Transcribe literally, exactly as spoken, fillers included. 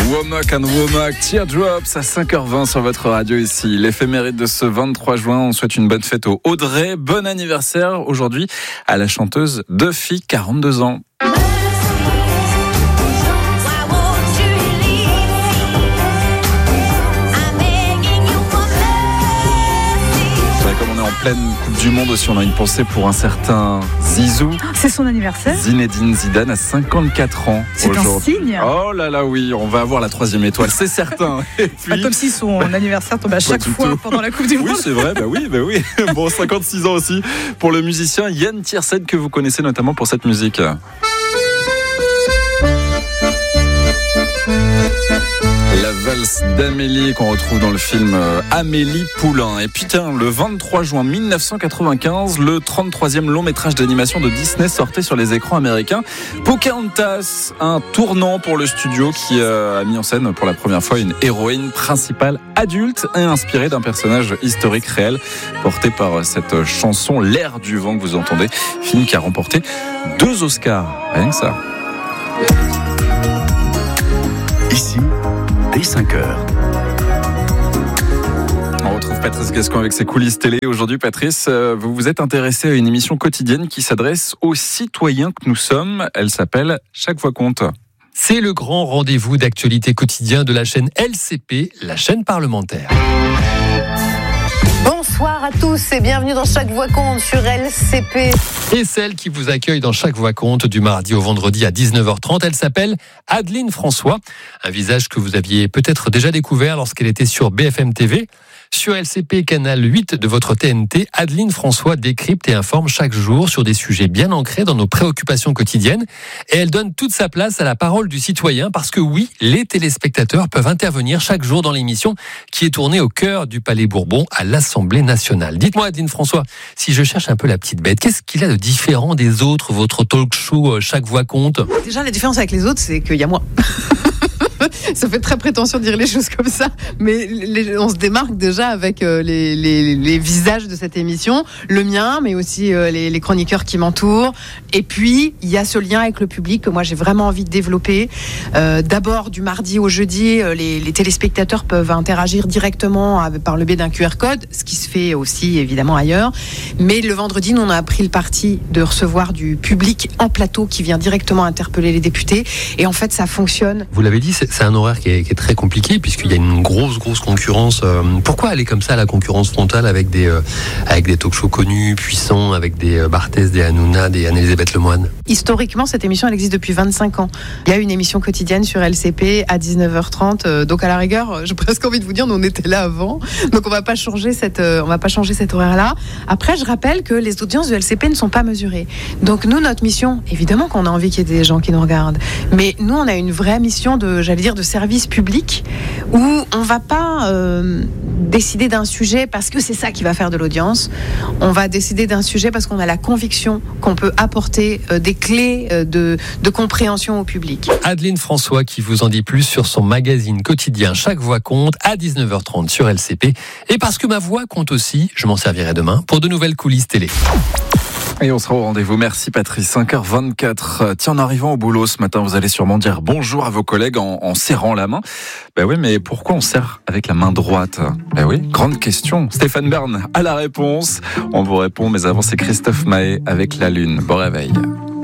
Womack and Womack, Teardrops à cinq heures vingt sur votre radio ici. L'éphéméride de ce vingt-trois juin, on souhaite une bonne fête au Audrey. Bon anniversaire aujourd'hui à la chanteuse Duffy, quarante-deux ans. Comme on est en pleine Coupe du Monde aussi, on a une pensée pour un certain Zizou. C'est son anniversaire. Zinedine Zidane a cinquante-quatre ans c'est aujourd'hui. C'est un signe. Oh là là, oui, on va avoir la troisième étoile, c'est certain. Et puis... Pas comme si son bah, anniversaire tombait à chaque fois tout. pendant la Coupe du Monde. Oui, c'est vrai, bah oui, bah oui. Bon, cinquante-six ans aussi pour le musicien Yann Tiersen que vous connaissez notamment pour cette musique. La valse d'Amélie qu'on retrouve dans le film Amélie Poulain. Et putain, le vingt-trois juin mille neuf cent quatre-vingt-quinze, le trente-troisième long métrage d'animation de Disney sortait sur les écrans américains. Pocahontas, un tournant pour le studio qui a mis en scène pour la première fois une héroïne principale adulte et inspirée d'un personnage historique réel porté par cette chanson L'air du vent que vous entendez. Film qui a remporté deux Oscars. Rien que ça. Ici, dès cinq heures. On retrouve Patrice Gascon avec ses coulisses télé. Aujourd'hui, Patrice, vous vous êtes intéressé à une émission quotidienne qui s'adresse aux citoyens que nous sommes. Elle s'appelle Chaque Voix compte. C'est le grand rendez-vous d'actualité quotidien de la chaîne L C P, la chaîne parlementaire. Bonsoir à tous et bienvenue dans Chaque Voix compte sur L C P. Et celle qui vous accueille dans Chaque Voix compte du mardi au vendredi à dix-neuf heures trente, elle s'appelle Adeline François. Un visage que vous aviez peut-être déjà découvert lorsqu'elle était sur B F M T V. Sur L C P, canal huit de votre T N T, Adeline François décrypte et informe chaque jour sur des sujets bien ancrés dans nos préoccupations quotidiennes. Et elle donne toute sa place à la parole du citoyen parce que oui, les téléspectateurs peuvent intervenir chaque jour dans l'émission qui est tournée au cœur du Palais Bourbon à l'Assemblée nationale. Dites-moi, Adeline François, si je cherche un peu la petite bête, qu'est-ce qu'il a de différent des autres, votre talk show Chaque Voix compte ? Déjà, la différence avec les autres, c'est qu'il y a moi. Ça fait très prétentieux de dire les choses comme ça, mais les, on se démarque déjà avec euh, les, les, les visages de cette émission, le mien, mais aussi euh, les, les chroniqueurs qui m'entourent. Et puis, il y a ce lien avec le public que moi j'ai vraiment envie de développer. Euh, d'abord, du mardi au jeudi, euh, les, les téléspectateurs peuvent interagir directement avec, par le biais d'un Q R code, ce qui se fait aussi évidemment ailleurs. Mais le vendredi, nous on a pris le parti de recevoir du public en plateau qui vient directement interpeller les députés. Et en fait, ça fonctionne. Vous l'avez dit, c'est, c'est un horaire qui est, qui est très compliqué puisqu'il y a une grosse grosse concurrence. Euh, pourquoi aller comme ça à la concurrence frontale avec des euh, avec des talk-shows connus, puissants, avec des euh, Barthès, des Hanouna, des Anne-Elisabeth Lemoine? Historiquement, cette émission elle existe depuis vingt-cinq ans. Il y a une émission quotidienne sur L C P à dix-neuf heures trente. Euh, donc à la rigueur, j'ai presque envie de vous dire, nous on était là avant. Donc on va pas changer cette euh, on va pas changer cet horaire-là. Après, je rappelle que les audiences de L C P ne sont pas mesurées. Donc nous, notre mission, évidemment qu'on a envie qu'il y ait des gens qui nous regardent, mais nous on a une vraie mission de, j'allais dire, de service public où on va pas euh, décider d'un sujet parce que c'est ça qui va faire de l'audience. On va décider d'un sujet parce qu'on a la conviction qu'on peut apporter euh, des clés euh, de, de compréhension au public. Adeline François qui vous en dit plus sur son magazine quotidien Chaque Voix compte à dix-neuf heures trente sur L C P. Et parce que ma voix compte aussi, je m'en servirai demain pour de nouvelles coulisses télé. Et on sera au rendez-vous. Merci Patrice. cinq heures vingt-quatre. Tiens, en arrivant au boulot ce matin, vous allez sûrement dire bonjour à vos collègues en, en serrant la main. Ben oui, mais pourquoi on serre avec la main droite? Ben oui, grande question. Stéphane Bern a la réponse. On vous répond, mais avant c'est Christophe Maé avec La Lune. Bon réveil.